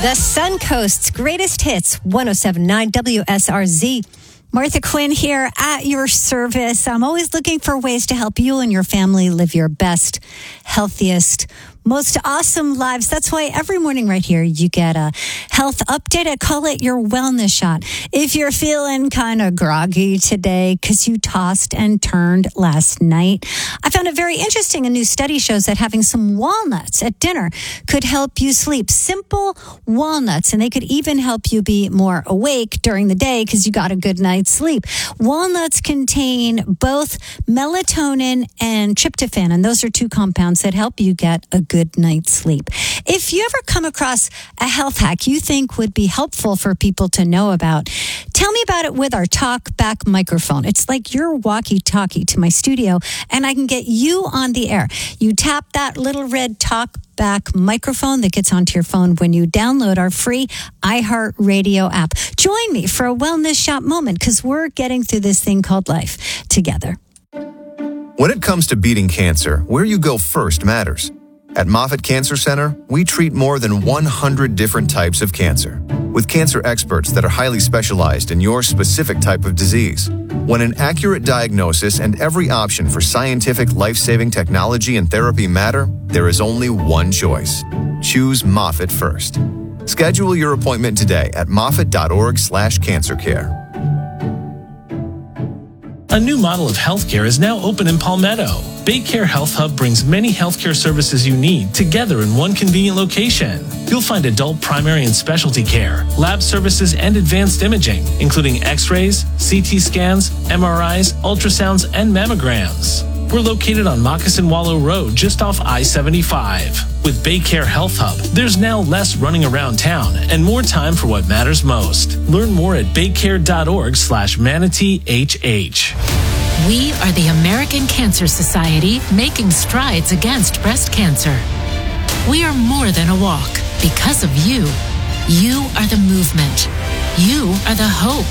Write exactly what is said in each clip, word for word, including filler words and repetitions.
The Suncoast's greatest hits, one oh seven point nine W S R Z. Martha Quinn here at your service. I'm always looking for ways to help you and your family live your best, healthiest, most awesome lives. That's why every morning right here, you get a health update. I call it your wellness shot. If you're feeling kind of groggy today because you tossed and turned last night, I found it very interesting. A new study shows that having some walnuts at dinner could help you sleep. Simple walnuts, and they could even help you be more awake during the day because you got a good night's sleep. Walnuts contain both melatonin and tryptophan, and those are two compounds that help you get a good night's sleep. If you ever come across a health hack you think would be helpful for people to know about, tell me about it with our talk back microphone. It's like your walkie-talkie to my studio, and I can get you on the air. You tap that little red talk back microphone that gets onto your phone when you download our free iHeartRadio app. Join me for a wellness shop moment because we're getting through this thing called life together. When it comes to beating cancer, where you go first matters. At Moffitt Cancer Center, we treat more than one hundred different types of cancer, with cancer experts that are highly specialized in your specific type of disease. When an accurate diagnosis and every option for scientific life-saving technology and therapy matter, there is only one choice. Choose Moffitt first. Schedule your appointment today at moffitt.org slash cancer care. A new model of healthcare is now open in Palmetto. Baycare Health Hub brings many healthcare services you need together in one convenient location. You'll find adult primary and specialty care, lab services, and advanced imaging, including x-rays, C T scans, M R Is, ultrasounds, and mammograms. We're located on Moccasin Wallow Road, just off I seventy-five. With Baycare Health Hub, there's now less running around town and more time for what matters most. Learn more at baycare.org slash manateehh. We are the American Cancer Society, making strides against breast cancer. We are more than a walk. Because of you, you are the movement. You are the hope.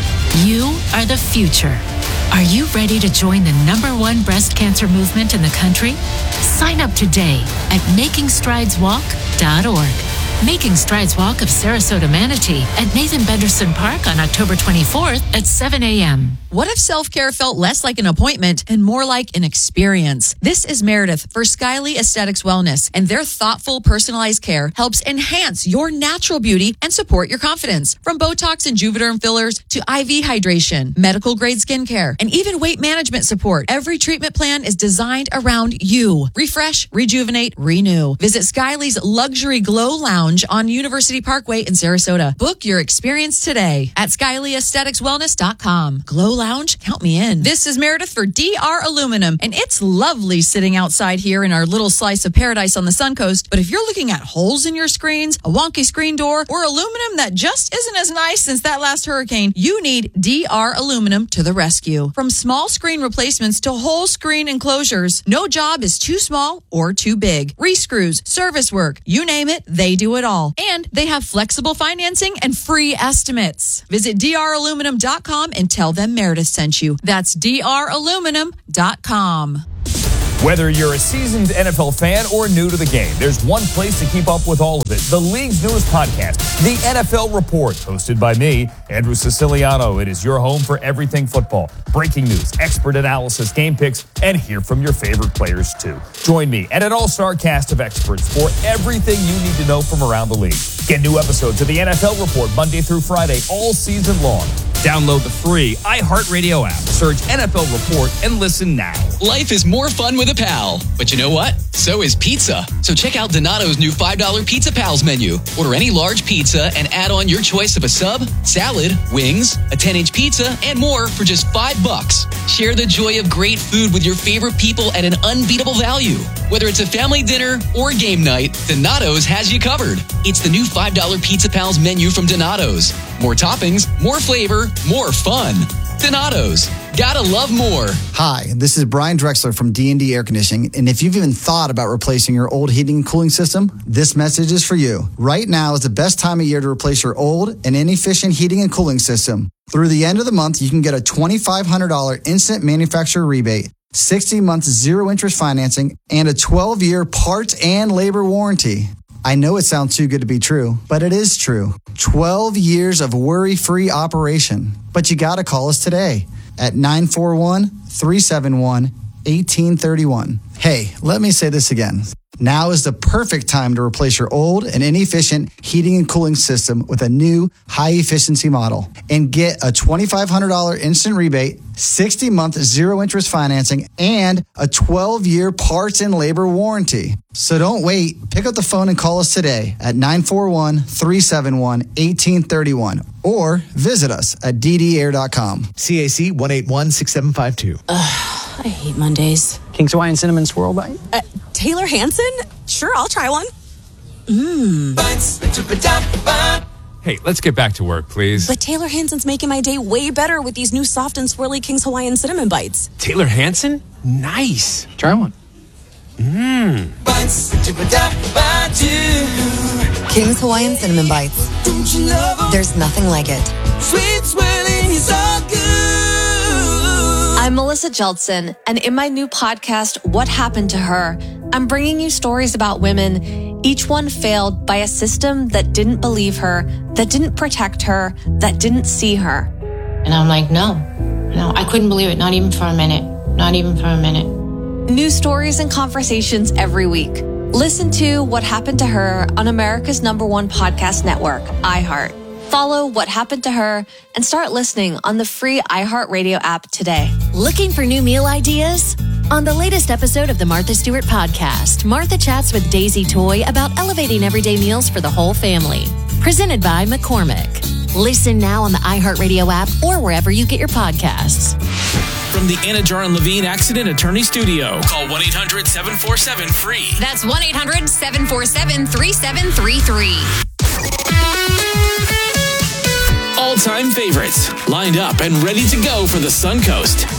You are the future. Are you ready to join the number one breast cancer movement in the country? Sign up today at making strides walk dot org. Making Strides Walk of Sarasota Manatee at Nathan Benderson Park on October twenty-fourth at seven a.m. What if self-care felt less like an appointment and more like an experience? This is Meredith for Skyly Aesthetics Wellness, and their thoughtful, personalized care helps enhance your natural beauty and support your confidence. From Botox and Juvederm fillers to I V hydration, medical-grade skincare, and even weight management support, every treatment plan is designed around you. Refresh, rejuvenate, renew. Visit Skyly's Luxury Glow Lounge on University Parkway in Sarasota. Book your experience today at skyly aesthetics wellness dot com. Glow Lounge, count me in. This is Meredith for D R Aluminum, and it's lovely sitting outside here in our little slice of paradise on the Suncoast. But if you're looking at holes in your screens, a wonky screen door, or aluminum that just isn't as nice since that last hurricane, you need D R Aluminum to the rescue. From small screen replacements to whole screen enclosures, no job is too small or too big. Re-screws, service work, you name it, they do it all. And they have flexible financing and free estimates. Visit D R aluminum dot com and tell them Meredith sent you. That's D R aluminum dot com. Whether you're a seasoned N F L fan or new to the game, there's one place to keep up with all of it. The league's newest podcast, The N F L Report, hosted by me, Andrew Siciliano. It is your home for everything football. Breaking news, expert analysis, game picks, and hear from your favorite players, too. Join me and an all-star cast of experts for everything you need to know from around the league. Get new episodes of The N F L Report Monday through Friday all season long. Download the free iHeartRadio app. Search N F L Report and listen now. Life is more fun with a pal. But you know what? So is pizza. So check out Donato's new five dollar Pizza Pals menu. Order any large pizza and add on your choice of a sub, salad, wings, a ten inch pizza, and more for just five bucks. Share the joy of great food with your favorite people at an unbeatable value. Whether it's a family dinner or game night, Donato's has you covered. It's the new five dollar Pizza Pals menu from Donato's. More toppings, more flavor, more fun. Donato's. Gotta love more. Hi, this is Brian Drexler from D and D Air Conditioning, and if you've even thought about replacing your old heating and cooling system, this message is for you. Right now is the best time of year to replace your old and inefficient heating and cooling system. Through the end of the month, you can get a twenty-five hundred dollars instant manufacturer rebate, sixty months zero interest financing, and a twelve year parts and labor warranty. I know it sounds too good to be true, but it is true. twelve years of worry-free operation. But you gotta call us today at nine four one, three seven one, one eight three one. Hey, let me say this again. Now is the perfect time to replace your old and inefficient heating and cooling system with a new high-efficiency model and get a twenty-five hundred dollars instant rebate, sixty-month zero-interest financing, and a twelve-year parts and labor warranty. So don't wait. Pick up the phone and call us today at nine four one, three seven one, one eight three one or visit us at d d air dot com. C A C one eight one, six seven five two. Ugh, I hate Mondays. King's Hawaiian Cinnamon Swirl Bite? Uh, Taylor Hansen? Sure, I'll try one. Mmm. Hey, let's get back to work, please. But Taylor Hansen's making my day way better with these new soft and swirly King's Hawaiian Cinnamon Bites. Taylor Hansen? Nice. Try one. Mmm. King's Hawaiian Cinnamon Bites. There's nothing like it. Sweet swirling is all good. I'm Melissa Jeldson, and in my new podcast, What Happened to Her, I'm bringing you stories about women, each one failed by a system that didn't believe her, that didn't protect her, that didn't see her. And I'm like, no, no, I couldn't believe it. Not even for a minute. Not even for a minute. New stories and conversations every week. Listen to What Happened to Her on America's number one podcast network, iHeart. Follow What Happened to Her and start listening on the free iHeartRadio app today. Looking for new meal ideas? On the latest episode of the Martha Stewart podcast, Martha chats with Daisy Toy about elevating everyday meals for the whole family. Presented by McCormick. Listen now on the iHeartRadio app or wherever you get your podcasts. From the Anna Jar and Levine Accident Attorney Studio, call one eight hundred seven four seven free. That's one eight hundred seven four seven three seven three three. All-time favorites, lined up and ready to go for the Suncoast.